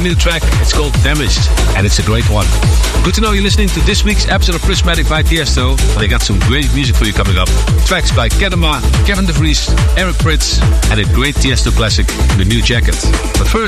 new track. It's called Damaged, and it's a great one. Good to know you're listening to this week's episode of Prismatic by Tiesto. They got some great music for you coming up. Tracks by Kedema, Kevin De Vries, Eric Prydz, and a great Tiesto classic, The New Jacket. But first,